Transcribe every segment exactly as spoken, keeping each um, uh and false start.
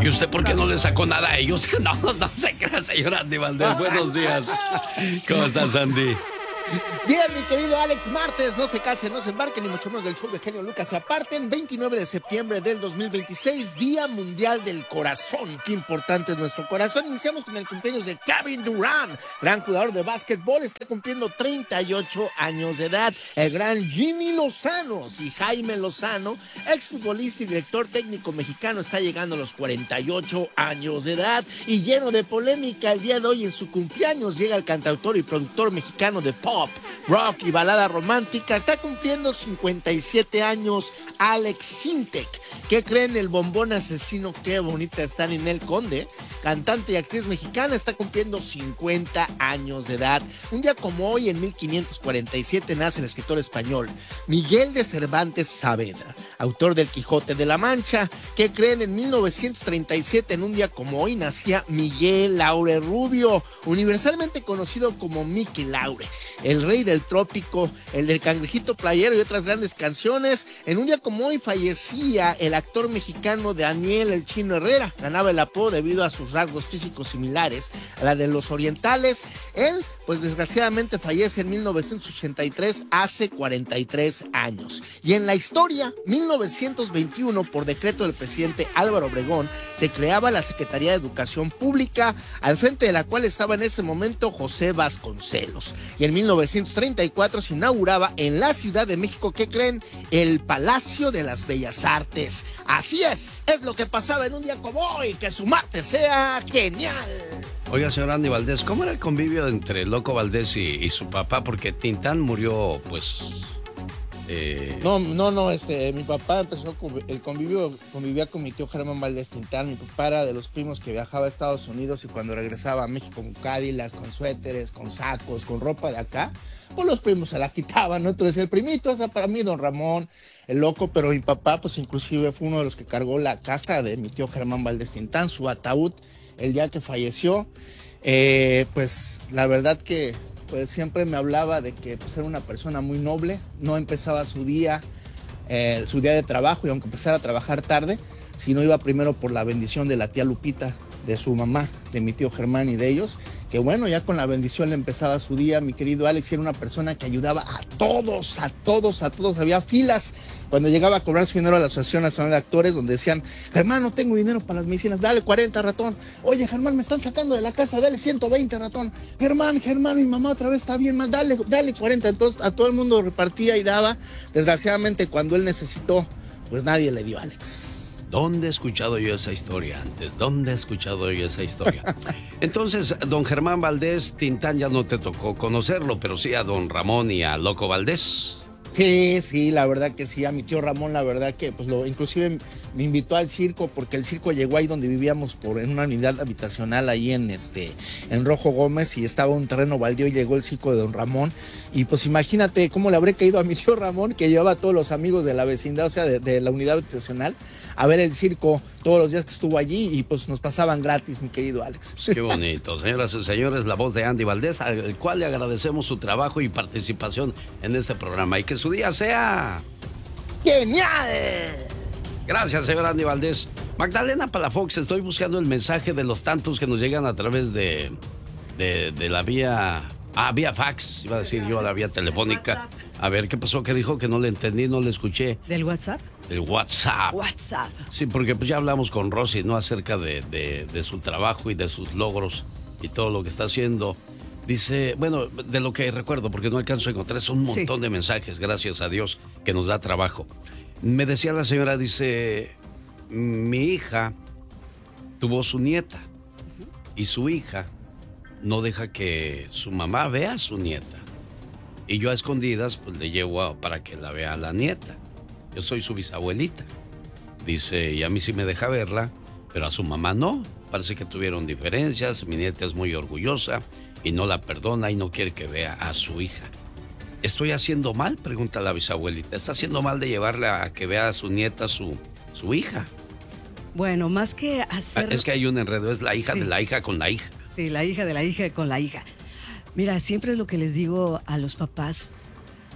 ¿Y usted por qué no le sacó nada a ellos? No, no se crea, señor Andy Valdés. Buenos días. ¿Cómo estás, Andy? Bien, mi querido Alex, martes, no se casen, no se embarquen, ni mucho menos del show de Genio Lucas se aparten. veintinueve de septiembre del dos mil veintiséis, Día Mundial del Corazón. Qué importante es nuestro corazón. Iniciamos con el cumpleaños de Kevin Durant, gran jugador de básquetbol, está cumpliendo treinta y ocho años de edad. El gran Jimmy Lozano y Jaime Lozano, exfutbolista y director técnico mexicano, está llegando a los cuarenta y ocho años de edad. Y lleno de polémica, el día de hoy en su cumpleaños llega el cantautor y productor mexicano de pop, rock y balada romántica, está cumpliendo cincuenta y siete años Alex Sintek. ¿Qué creen? El bombón asesino, qué bonita está Ninel Conde, cantante y actriz mexicana, está cumpliendo cincuenta años de edad. Un día como hoy, en mil quinientos cuarenta y siete, nace el escritor español Miguel de Cervantes Saavedra, autor del Quijote de la Mancha. ¿Qué creen? En mil novecientos treinta y siete, en un día como hoy, nacía Miguel Laure Rubio, universalmente conocido como Mickey Laure, el rey del trópico, el del cangrejito playero y otras grandes canciones. En un día como hoy fallecía el actor mexicano Daniel El Chino Herrera, ganaba el apodo debido a sus rasgos físicos similares a la de los orientales. Él, pues desgraciadamente fallece en mil novecientos ochenta y tres, hace cuarenta y tres años. Y en la historia, mil novecientos veintiuno, por decreto del presidente Álvaro Obregón, se creaba la Secretaría de Educación Pública, al frente de la cual estaba en ese momento José Vasconcelos. Y en mil novecientos treinta y cuatro se inauguraba en la Ciudad de México, ¿qué creen? El Palacio de las Bellas Artes. Así es, es lo que pasaba en un día como hoy. Que su martes sea genial. Oiga, señor Andy Valdés, ¿cómo era el convivio entre Loco Valdés y, y su papá? Porque Tintán murió, pues... Eh... No, no, no, este, mi papá empezó, el convivio, convivía con mi tío Germán Valdés Tintán. Mi papá era de los primos que viajaba a Estados Unidos y cuando regresaba a México con Cádilas, con suéteres, con sacos, con ropa de acá, pues los primos se la quitaban, ¿no? Entonces el primito, o sea, para mí don Ramón, el Loco, pero mi papá pues inclusive fue uno de los que cargó la casa de mi tío Germán Valdés Tintán, su ataúd, el día que falleció. Eh, pues la verdad que pues siempre me hablaba de que pues, era una persona muy noble, no empezaba su día, eh, su día de trabajo, y aunque empezara a trabajar tarde, si no iba primero por la bendición de la tía Lupita, de su mamá, de mi tío Germán y de ellos, que bueno, ya con la bendición le empezaba su día. Mi querido Alex era una persona que ayudaba a todos, a todos, a todos. Había filas cuando llegaba a cobrar su dinero a la Asociación Nacional de Actores, donde decían, Germán, no tengo dinero para las medicinas, dale cuarenta, ratón. Oye, Germán, me están sacando de la casa, dale ciento veinte, ratón. Germán, Germán, mi mamá otra vez está bien mal, dale, dale cuarenta. Entonces a todo el mundo repartía y daba. Desgraciadamente, cuando él necesitó, pues nadie le dio, Alex. ¿Dónde he escuchado yo esa historia antes? ¿Dónde he escuchado yo esa historia? Entonces, don Germán Valdés Tintán ya no te tocó conocerlo, pero sí a don Ramón y a Loco Valdés. Sí, sí, la verdad que sí, a mi tío Ramón, la verdad que, pues, lo, inclusive me invitó al circo, porque el circo llegó ahí donde vivíamos, por en una unidad habitacional ahí en este, en Rojo Gómez, y estaba un terreno baldío y llegó el circo de don Ramón, y pues imagínate cómo le habré caído a mi tío Ramón, que llevaba a todos los amigos de la vecindad, o sea, de, de la unidad habitacional, a ver el circo todos los días que estuvo allí, y pues nos pasaban gratis, mi querido Alex. Qué bonito, señoras y señores, la voz de Andy Valdés, al cual le agradecemos su trabajo y participación en este programa, y que su día sea... ¡genial! Gracias, señor Andy Valdés. Magdalena Palafox, estoy buscando el mensaje de los tantos que nos llegan a través de, de, de la vía... Ah, vía fax, iba a decir yo, la vía telefónica. A ver, ¿qué pasó? ¿Qué dijo? Que no le entendí, no le escuché. ¿Del WhatsApp? Del WhatsApp. WhatsApp. Sí, porque pues ya hablamos con Rosy, ¿no? Acerca de, de, de su trabajo y de sus logros y todo lo que está haciendo. Dice, bueno, de lo que recuerdo, porque no alcanzo a encontrar, es un montón sí. de mensajes, gracias a Dios, que nos da trabajo. Me decía la señora, dice, mi hija tuvo su nieta y su hija no deja que su mamá vea a su nieta. Y yo a escondidas, pues le llevo a, para que la vea a la nieta. Yo soy su bisabuelita. Dice, y a mí sí me deja verla, pero a su mamá no. Parece que tuvieron diferencias, mi nieta es muy orgullosa y no la perdona y no quiere que vea a su hija. ¿Estoy haciendo mal?, pregunta la bisabuelita. ¿Está haciendo mal de llevarla a que vea a su nieta, su, su hija? Bueno, más que hacer... Es que hay un enredo, es la hija sí. de la hija con la hija. Sí, la hija de la hija con la hija. Mira, siempre es lo que les digo a los papás.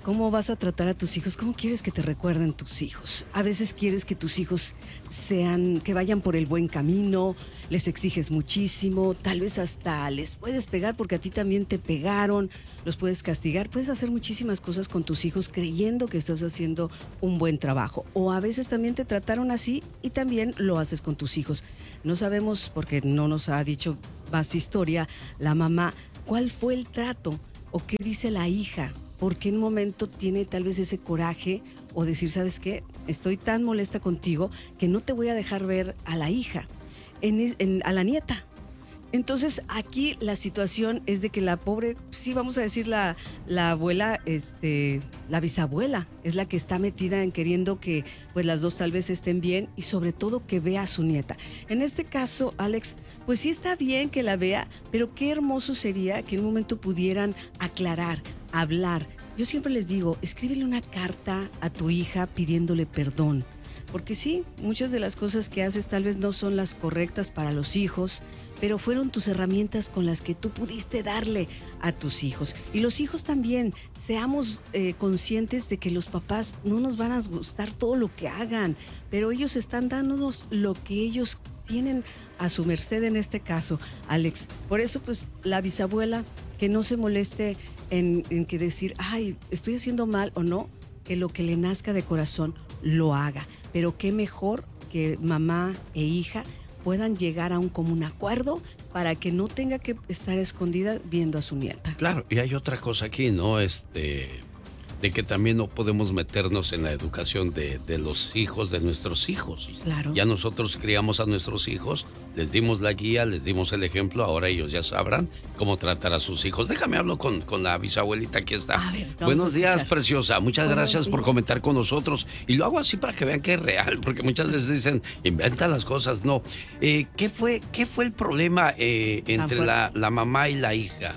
¿Cómo vas a tratar a tus hijos? ¿Cómo quieres que te recuerden tus hijos? A veces quieres que tus hijos sean, que vayan por el buen camino, les exiges muchísimo, tal vez hasta les puedes pegar porque a ti también te pegaron, los puedes castigar, puedes hacer muchísimas cosas con tus hijos creyendo que estás haciendo un buen trabajo. O a veces también te trataron así y también lo haces con tus hijos. No sabemos, porque no nos ha dicho más historia, la mamá, cuál fue el trato o qué dice la hija. ¿Por qué en un momento tiene tal vez ese coraje o decir, ¿sabes qué? Estoy tan molesta contigo que no te voy a dejar ver a la hija, en, en, a la nieta? Entonces aquí la situación es de que la pobre, sí vamos a decir la, la abuela, este, la bisabuela, es la que está metida en queriendo que pues las dos tal vez estén bien y sobre todo que vea a su nieta. En este caso, Alex, pues sí está bien que la vea, pero qué hermoso sería que en un momento pudieran aclarar, hablar. Yo siempre les digo, escríbele una carta a tu hija pidiéndole perdón. Porque sí, muchas de las cosas que haces tal vez no son las correctas para los hijos, pero fueron tus herramientas con las que tú pudiste darle a tus hijos. Y los hijos también, seamos eh, conscientes de que los papás no nos van a gustar todo lo que hagan, pero ellos están dándonos lo que ellos tienen a su merced en este caso, Alex. Por eso, pues, la bisabuela, que no se moleste en, en que decir, ay, estoy haciendo mal o no, que lo que le nazca de corazón lo haga. Pero qué mejor que mamá e hija puedan llegar a un común acuerdo para que no tenga que estar escondida viendo a su nieta. Claro, y hay otra cosa aquí, ¿no? Este, de que también no podemos meternos en la educación de, de los hijos de nuestros hijos. Claro. Ya nosotros criamos a nuestros hijos, les dimos la guía, les dimos el ejemplo, ahora ellos ya sabrán cómo tratar a sus hijos. Déjame hablar con, con la bisabuelita, aquí está. A ver, Buenos a días, preciosa. Muchas Buenos gracias días. por comentar con nosotros. Y lo hago así para que vean que es real, porque muchas veces dicen, inventa las cosas. No. Eh, ¿qué, fue, ¿Qué fue el problema eh, entre la, la mamá y la hija?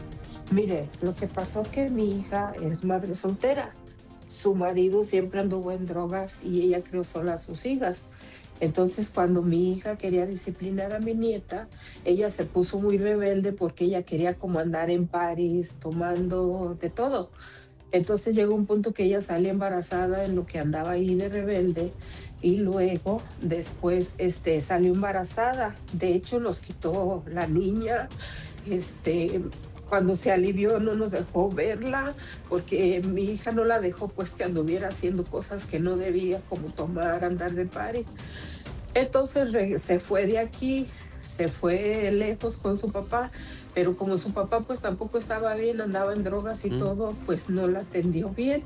Mire, lo que pasó que mi hija es madre soltera. Su marido siempre anduvo en drogas y ella crió sola a sus hijas. Entonces, cuando mi hija quería disciplinar a mi nieta, ella se puso muy rebelde porque ella quería como andar en París, tomando de todo. Entonces llegó un punto que ella salió embarazada en lo que andaba ahí de rebelde y luego después este, salió embarazada. De hecho, nos quitó la niña. Este, cuando se alivió no nos dejó verla porque mi hija no la dejó pues que anduviera haciendo cosas que no debía, como tomar, andar de party. Entonces se fue de aquí, se fue lejos con su papá, pero como su papá pues tampoco estaba bien, andaba en drogas y mm. todo, pues no la atendió bien.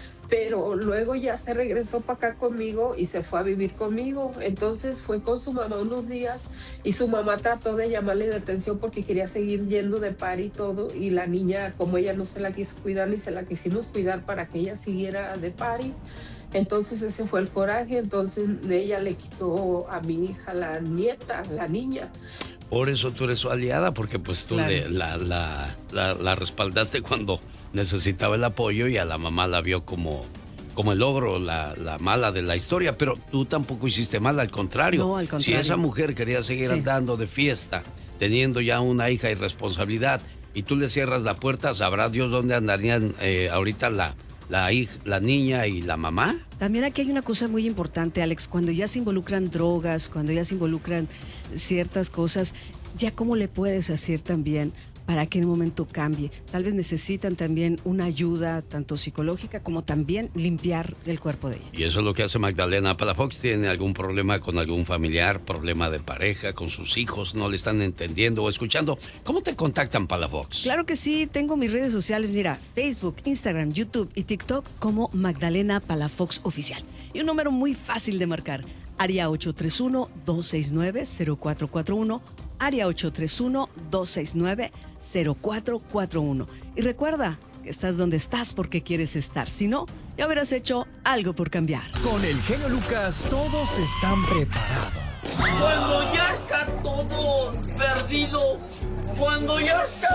Pero luego ya se regresó para acá conmigo y se fue a vivir conmigo. Entonces fue con su mamá unos días y su mamá trató de llamarle de atención porque quería seguir yendo de party y todo. Y la niña, como ella no se la quiso cuidar ni se la quisimos cuidar para que ella siguiera de party, entonces ese fue el coraje. Entonces de ella le quitó a mi hija la nieta, la niña. Por eso tú eres su aliada, porque pues tú claro. le, la, la, la, la respaldaste cuando necesitaba el apoyo y a la mamá la vio como, como el ogro, la, la mala de la historia, pero tú tampoco hiciste mal, al contrario. No, al contrario. Si esa mujer quería seguir sí. andando de fiesta, teniendo ya una hija y responsabilidad, y tú le cierras la puerta, sabrá Dios dónde andarían eh, ahorita la, la, hija, la niña y la mamá. También aquí hay una cosa muy importante, Alex, cuando ya se involucran drogas, cuando ya se involucran ciertas cosas, ya cómo le puedes hacer también para que en un momento cambie. Tal vez necesitan también una ayuda, tanto psicológica como también limpiar el cuerpo de ella. Y eso es lo que hace Magdalena Palafox. ¿Tiene algún problema con algún familiar, problema de pareja, con sus hijos, no le están entendiendo o escuchando? ¿Cómo te contactan, Palafox? Claro que sí, tengo mis redes sociales, mira, Facebook, Instagram, YouTube y TikTok como Magdalena Palafox Oficial. Y un número muy fácil de marcar, área ocho tres uno, dos seis nueve, cero cuatro cuatro uno, área ocho tres uno, dos seis nueve, cero cuatro cuatro uno. Y recuerda que estás donde estás porque quieres estar. Si no, ya habrás hecho algo por cambiar. Con el genio Lucas todos están preparados. Cuando ya está todo perdido, cuando ya está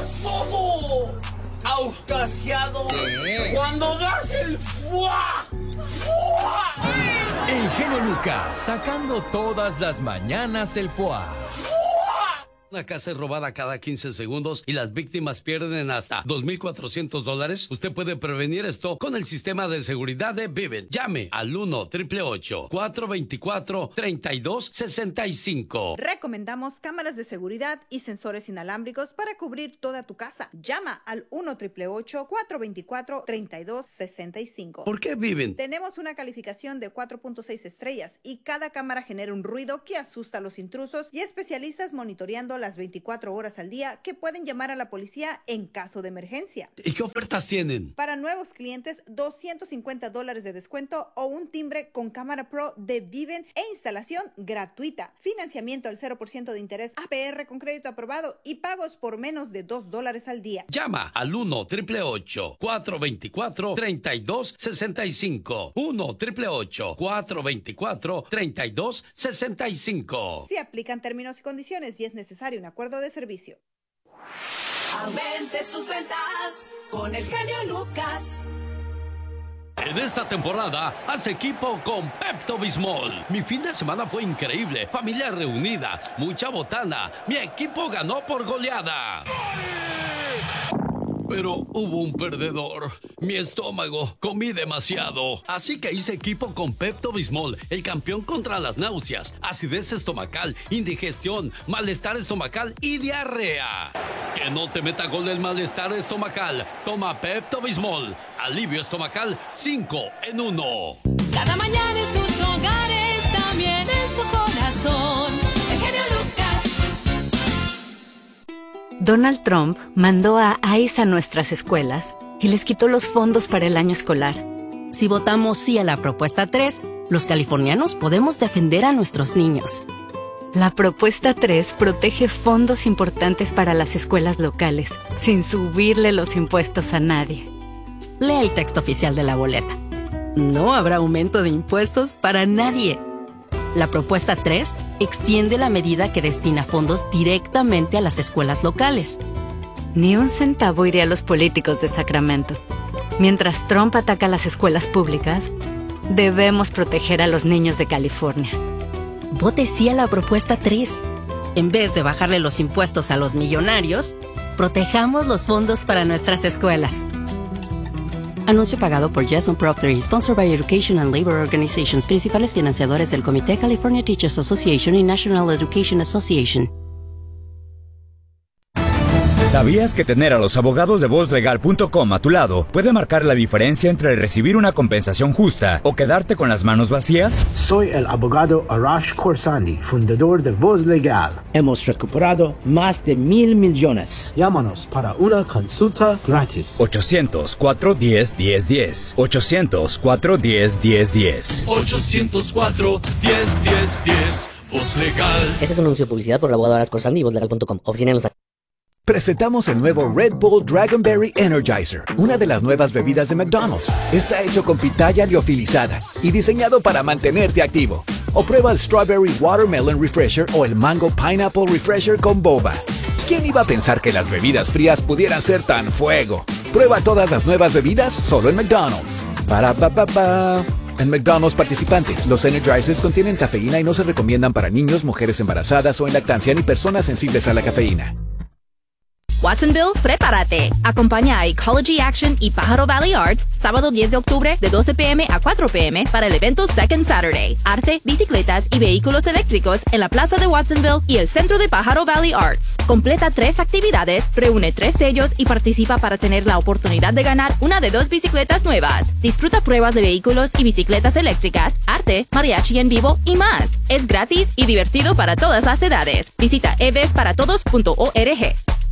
todo auscasiado, cuando das el fuá, fuá. El genio Lucas sacando todas las mañanas el fuá. Una casa es robada cada quince segundos y las víctimas pierden hasta dos mil cuatrocientos dólares. Usted puede prevenir esto con el sistema de seguridad de Vivint. Llame al uno, ocho ocho ocho, cuatro dos cuatro, tres dos seis cinco. Recomendamos cámaras de seguridad y sensores inalámbricos para cubrir toda tu casa. Llama al uno, ocho ocho ocho, cuatro dos cuatro, tres dos seis cinco. ¿Por qué Vivint? Tenemos una calificación de cuatro punto seis estrellas y cada cámara genera un ruido que asusta a los intrusos y especialistas monitoreando las veinticuatro horas al día que pueden llamar a la policía en caso de emergencia. ¿Y qué ofertas tienen? Para nuevos clientes, doscientos cincuenta dólares de descuento o un timbre con cámara pro de Vivint e instalación gratuita. Financiamiento al cero por ciento de interés A P R con crédito aprobado y pagos por menos de dos dólares al día. Llama al uno, ocho ocho ocho, cuatro dos cuatro, tres dos seis cinco. uno, ocho ocho ocho, cuatro dos cuatro, tres dos seis cinco. Se aplican términos y condiciones y es necesario un acuerdo de servicio. Aumente sus ventas con el genio Lucas. En esta temporada, haz equipo con Pepto-Bismol. Mi fin de semana fue increíble. Familia reunida, mucha botana. Mi equipo ganó por goleada. Pero hubo un perdedor. Mi estómago. Comí demasiado. Así que hice equipo con Pepto-Bismol, el campeón contra las náuseas, acidez estomacal, indigestión, malestar estomacal y diarrea. Que no te meta gol el malestar estomacal. Toma Pepto-Bismol. Alivio estomacal cinco en uno. Cada mañana en sus hogares, también en su corazón. El genio Lucas. Donald Trump mandó a ICE a nuestras escuelas y les quitó los fondos para el año escolar. Si votamos sí a la propuesta tres, los californianos podemos defender a nuestros niños. La propuesta tres protege fondos importantes para las escuelas locales, sin subirle los impuestos a nadie. Lea el texto oficial de la boleta. No habrá aumento de impuestos para nadie. La propuesta tres extiende la medida que destina fondos directamente a las escuelas locales. Ni un centavo iría a los políticos de Sacramento. Mientras Trump ataca las escuelas públicas, debemos proteger a los niños de California. Vote sí a la propuesta tres. En vez de bajarle los impuestos a los millonarios, protejamos los fondos para nuestras escuelas. Anuncio pagado por Jason Prop tres, sponsored by Education and Labor Organizations, principales financiadores del Comité California Teachers Association y National Education Association. ¿Sabías que tener a los abogados de voz legal punto com a tu lado puede marcar la diferencia entre recibir una compensación justa o quedarte con las manos vacías? Soy el abogado Arash Khorsandi, fundador de Voz Legal. Hemos recuperado más de mil millones. Llámanos para una consulta gratis. ochocientos, cuatro uno cero, uno cero uno cero. ochocientos, cuatro uno cero, uno cero uno cero. ochocientos cuatro, uno cero uno cero. Voz Legal. Este es un anuncio de publicidad por el abogado Arash Khorsandi y voz legal punto com. Oficina en Los Ángeles. Presentamos el nuevo Red Bull Dragonberry Energizer, una de las nuevas bebidas de McDonald's. Está hecho con pitaya liofilizada y diseñado para mantenerte activo. O prueba el Strawberry Watermelon Refresher o el Mango Pineapple Refresher con boba. ¿Quién iba a pensar que las bebidas frías pudieran ser tan fuego? Prueba todas las nuevas bebidas solo en McDonald's. Para pa pa pa. En McDonald's participantes, los Energizers contienen cafeína y no se recomiendan para niños, mujeres embarazadas o en lactancia ni personas sensibles a la cafeína. Watsonville, prepárate. Acompaña a Ecology Action y Pájaro Valley Arts sábado diez de octubre de doce p m a cuatro p m para el evento Second Saturday. Arte, bicicletas y vehículos eléctricos en la plaza de Watsonville y el centro de Pájaro Valley Arts. Completa tres actividades, reúne tres sellos y participa para tener la oportunidad de ganar una de dos bicicletas nuevas. Disfruta pruebas de vehículos y bicicletas eléctricas, arte, mariachi en vivo y más. Es gratis y divertido para todas las edades. Visita e v e s para todos punto org.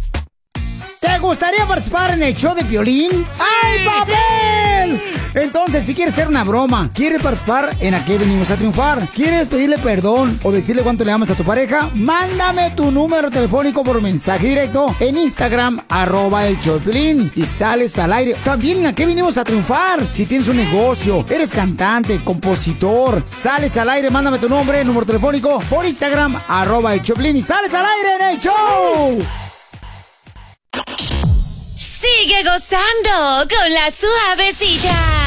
¿Te gustaría participar en el show de Piolín? ¡Ay, papel! Entonces, si quieres hacer una broma, ¿quieres participar en A qué venimos a triunfar? ¿Quieres pedirle perdón o decirle cuánto le amas a tu pareja? Mándame tu número telefónico por mensaje directo en Instagram, arroba el show de Piolín, y sales al aire. También en A qué venimos a triunfar. Si tienes un negocio, eres cantante, compositor, sales al aire, mándame tu nombre, número telefónico por Instagram, arroba el show de Piolín, y sales al aire en el show. Sigue gozando con la suavecita.